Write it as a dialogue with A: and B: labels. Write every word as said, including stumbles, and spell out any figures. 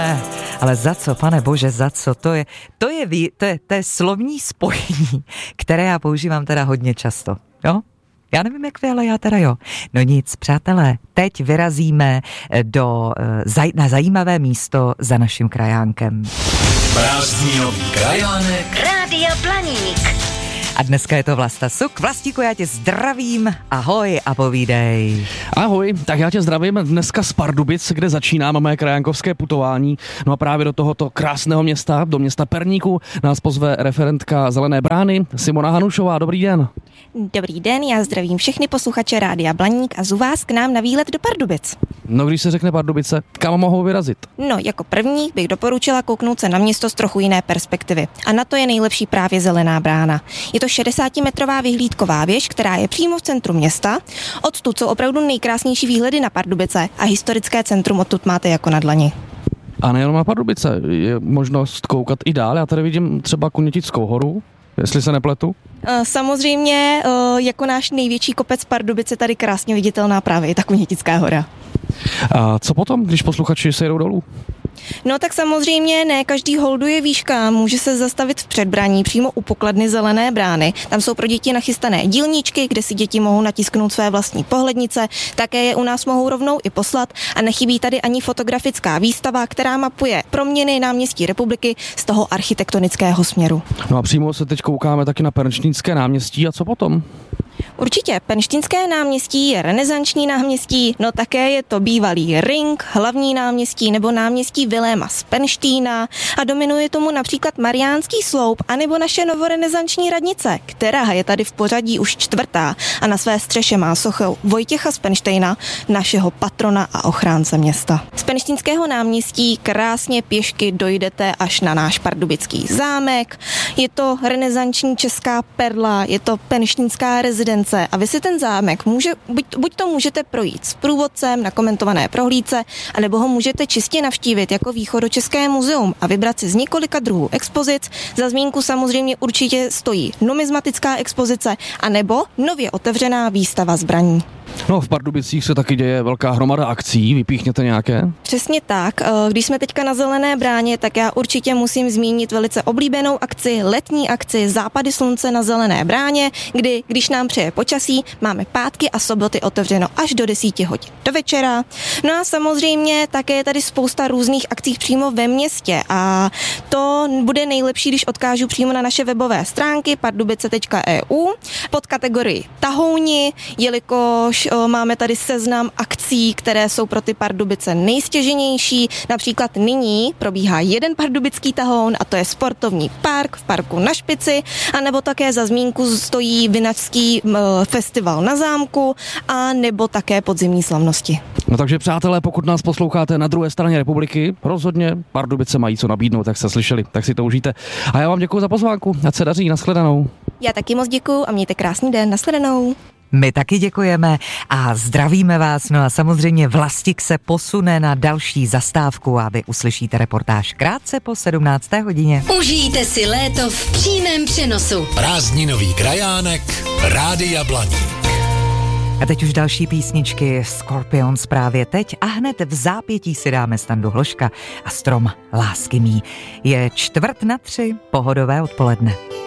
A: Ale za co, pane bože, za co? To je, to je, to je, to je slovní spojení, které já používám teda hodně často, jo? Já nevím, jak vy, ale já teda jo. No nic, přátelé, teď vyrazíme do, na zajímavé místo za naším krajánkem.
B: Prázdninový krajánek
C: Rádia Blaník.
A: A dneska je to Vlasta Suk. Vlastíku, já tě zdravím, ahoj a povídej.
D: Ahoj, tak já tě zdravím dneska z Pardubic, kde začíná mé krajánkovské putování. No a právě do tohoto krásného města, do města Perníku, nás pozve referentka Zelené brány Simona Hanušová. Dobrý den.
E: Dobrý den, já zdravím všechny posluchače Rádia Blaník a zvu vás k nám na výlet do Pardubic.
D: No, když se řekne Pardubice, kam mohou vyrazit?
E: No, jako první bych doporučila kouknout se na město z trochu jiné perspektivy. A na to je nejlepší právě Zelená brána. Je to šedesátimetrová vyhlídková věž, která je přímo v centru města. Odtud jsou opravdu nejkrásnější výhledy na Pardubice a historické centrum odtud máte jako na dlani.
D: A nejenom na Pardubice, je možnost koukat i dál. Já tady vidím třeba Kunětickou horu, jestli se nepletu.
E: Samozřejmě jako náš největší kopec Pardubice tady krásně viditelná právě i ta Kunětická hora.
D: A co potom, když posluchači se jedou dolů?
E: No tak samozřejmě ne každý holduje výška, může se zastavit v předbraní přímo u pokladny Zelené brány. Tam jsou pro děti nachystané dílničky, kde si děti mohou natisknout své vlastní pohlednice, také je u nás mohou rovnou i poslat a nechybí tady ani fotografická výstava, která mapuje proměny náměstí republiky z toho architektonického směru.
D: No a přímo se teď koukáme taky na Pernštínské náměstí a co potom?
E: Určitě, Pernštínské náměstí je renesanční náměstí, no také je to bývalý ring, hlavní náměstí nebo náměstí Viléma z Pernštína a dominuje tomu například Mariánský sloup anebo naše novorenesanční radnice, která je tady v pořadí už čtvrtá a na své střeše má sochu Vojtěcha z Pernštejna, našeho patrona a ochránce města. Z Pernštínského náměstí krásně pěšky dojdete až na náš pardubický zámek, je to renesanční česká perla, je to pernštínská rezidence a vy si ten zámek může, buď, buď to můžete projít s průvodcem na komentované prohlídce, anebo ho můžete čistě navštívit jako Východočeské muzeum a vybrat si z několika druhů expozic. Za zmínku samozřejmě určitě stojí numismatická expozice, anebo nově otevřená výstava zbraní.
D: No, v Pardubicích se taky děje velká hromada akcí, vypíchněte nějaké?
E: Přesně tak. Když jsme teďka na Zelené bráně, tak já určitě musím zmínit velice oblíbenou akci, letní akci Západy slunce na Zelené bráně, kdy, když nám přeje počasí, máme pátky a soboty otevřeno až do desíti hodin do večera. No a samozřejmě také je tady spousta různých akcí přímo ve městě a to bude nejlepší, když odkážu přímo na naše webové stránky pardubice tečka e u pod kategorii tahouni, jelikož máme tady seznam akcí, které jsou pro ty Pardubice nejstěženější. Například nyní probíhá jeden pardubický tahoun a to je sportovní park v parku na Špici, anebo také za zmínku stojí vinařský festival na zámku a nebo také podzimní slavnosti.
D: No takže přátelé, pokud nás posloucháte na druhé straně republiky, rozhodně Pardubice mají co nabídnout, jak jste slyšeli, tak si to užijte. A já vám děkuji za pozvánku, ať se daří, nashledanou.
E: Já taky moc děkuji a mějte krásný den, nashledanou.
A: My taky děkujeme a zdravíme vás, no a samozřejmě Vlastik se posune na další zastávku a vy uslyšíte reportáž krátce po sedmnácté hodině.
C: Užijte si léto v přímém přenosu.
B: Prázdninový krajánek Rádia Blaník.
A: A teď už další písničky Scorpions právě teď a hned v zápětí si dáme Standu Hloška a Strom lásky mý. Je čtvrt na tři, pohodové odpoledne.